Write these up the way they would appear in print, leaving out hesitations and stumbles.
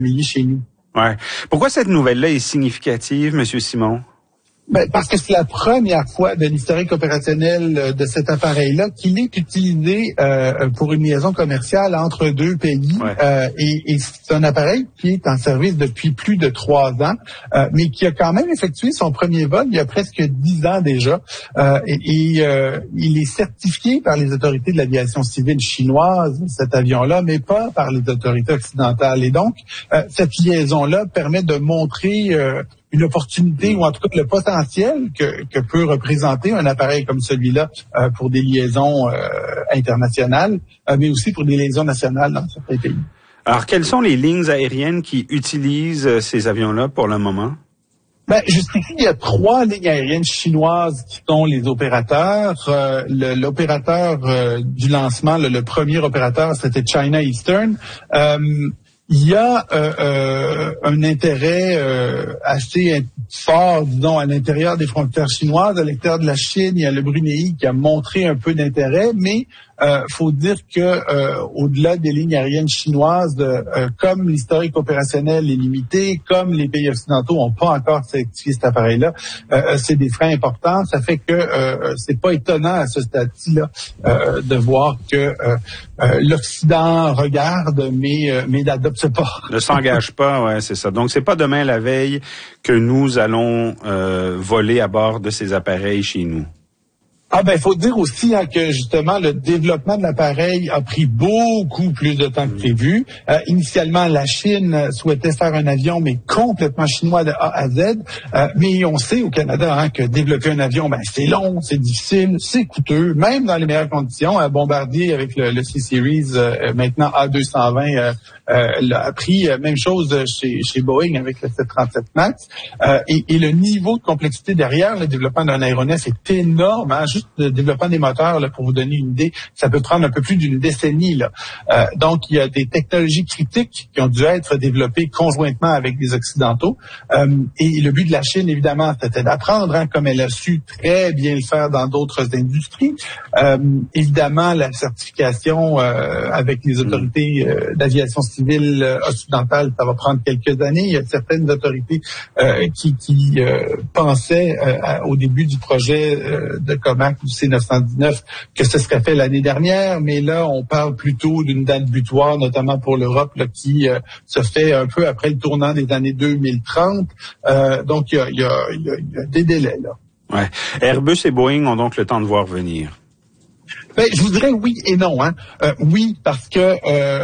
chez nous. Ouais. Pourquoi cette nouvelle-là est significative, M. Simon? Parce que c'est la première fois de l'historique opérationnel de cet appareil-là qu'il est utilisé pour une liaison commerciale entre deux pays. Ouais. Et c'est un appareil qui est en service depuis plus de 3 ans, mais qui a quand même effectué son premier vol il y a presque 10 ans déjà. Il est certifié par les autorités de l'aviation civile chinoise, cet avion-là, mais pas par les autorités occidentales. Et donc, cette liaison-là permet de montrer une opportunité ou en tout cas le potentiel que peut représenter un appareil comme celui-là pour des liaisons internationales, mais aussi pour des liaisons nationales dans certains pays. Alors, quelles sont les lignes aériennes qui utilisent ces avions-là pour le moment? Jusqu'ici, il y a 3 lignes aériennes chinoises qui sont les opérateurs. L'opérateur du lancement, le premier opérateur, c'était China Eastern. Il y a un intérêt assez fort, disons, à l'intérieur des frontières chinoises. À l'extérieur de la Chine, il y a le Brunei qui a montré un peu d'intérêt, mais faut dire que au-delà des lignes aériennes chinoises, comme l'historique opérationnel est limité, comme les pays occidentaux n'ont pas encore certifié cet appareil-là, c'est des freins importants. Ça fait que c'est pas étonnant à ce stade-ci-là de voir que l'Occident regarde, mais n'adopte pas. Ne s'engage pas, ouais, c'est ça. Donc, c'est pas demain la veille que nous allons voler à bord de ces appareils chez nous. Faut dire aussi que justement le développement de l'appareil a pris beaucoup plus de temps que prévu. Initialement, la Chine souhaitait faire un avion, mais complètement chinois de A à Z. Mais on sait au Canada que développer un avion, c'est long, c'est difficile, c'est coûteux, même dans les meilleures conditions. Bombardier avec le C-Series, maintenant A220, a pris même chose chez Boeing avec le 737 MAX. Et le niveau de complexité derrière le développement d'un aéronef est énorme. Juste le développement des moteurs, là, pour vous donner une idée, ça peut prendre un peu plus d'une décennie. Là. Donc, il y a des technologies critiques qui ont dû être développées conjointement avec les Occidentaux. Et le but de la Chine, évidemment, c'était d'apprendre, comme elle a su très bien le faire dans d'autres industries. Évidemment, la certification avec les autorités d'aviation civile occidentale, ça va prendre quelques années. Il y a certaines autorités qui pensaient au début du projet de Comac du C919 que ce serait fait l'année dernière, mais là, on parle plutôt d'une date butoir, notamment pour l'Europe, là, qui se fait un peu après le tournant des années 2030. Donc, il y a des délais, là. Ouais. Airbus et Boeing ont donc le temps de voir venir. Je vous dirais oui et non. Oui, parce que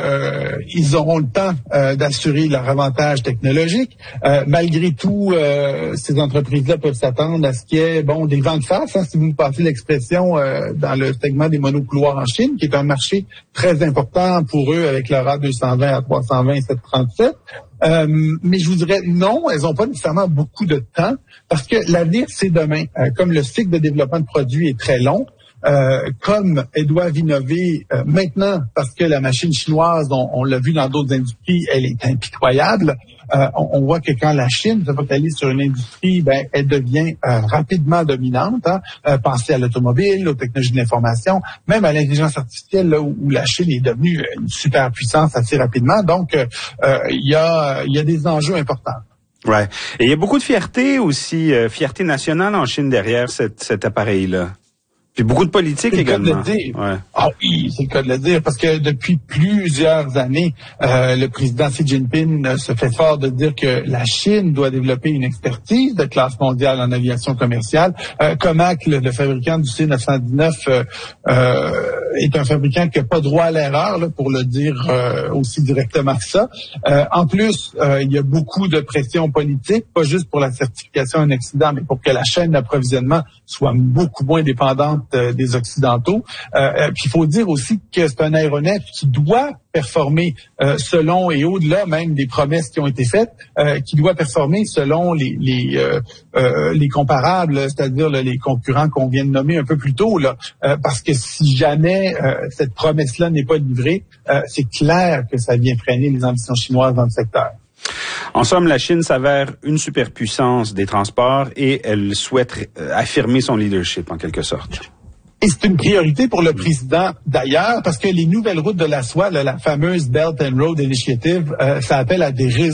ils auront le temps d'assurer leur avantage technologique. Malgré tout, ces entreprises-là peuvent s'attendre à ce qu'il y ait des vents de face, si vous me passez l'expression, dans le segment des monocouloirs en Chine, qui est un marché très important pour eux avec leur A220, A320, 737. Mais je vous dirais non, elles n'ont pas nécessairement beaucoup de temps, parce que l'avenir, c'est demain. Comme le cycle de développement de produits est très long, comme elles doivent innover maintenant, parce que la machine chinoise, on l'a vu dans d'autres industries, elle est impitoyable. On voit que quand la Chine se focalise sur une industrie, elle devient rapidement dominante. Pensez à l'automobile, aux technologies de l'information, même à l'intelligence artificielle, là, où la Chine est devenue une super puissance assez rapidement. Donc, il y a des enjeux importants. Ouais. Et il y a beaucoup de fierté aussi, fierté nationale en Chine derrière cet appareil-là. Puis beaucoup de politique également. C'est le cas de le dire. Ouais. Ah oui, c'est le cas de le dire, parce que depuis plusieurs années, le président Xi Jinping se fait fort de dire que la Chine doit développer une expertise de classe mondiale en aviation commerciale. Comac, le fabricant du C919, est un fabricant qui n'a pas droit à l'erreur, là, pour le dire aussi directement que ça. En plus, il y a beaucoup de pression politique, pas juste pour la certification en Occident, mais pour que la chaîne d'approvisionnement soit beaucoup moins dépendante des Occidentaux. Puis il faut dire aussi que c'est un aéronef qui doit performer selon et au-delà même des promesses qui ont été faites, qui doit performer selon les comparables, c'est-à-dire les concurrents qu'on vient de nommer un peu plus tôt, là, parce que si jamais cette promesse-là n'est pas livrée, c'est clair que ça vient freiner les ambitions chinoises dans le secteur. En somme, la Chine s'avère une superpuissance des transports et elle souhaite affirmer son leadership en quelque sorte. Et c'est une priorité pour le président d'ailleurs, parce que les nouvelles routes de la soie, la fameuse Belt and Road Initiative, ça appelle à des réseaux